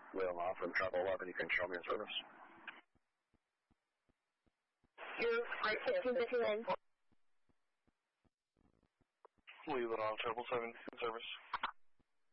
Wilma from Travel 11, you can show me a service. You're Flight 1559. Leave it on Travel 7 service.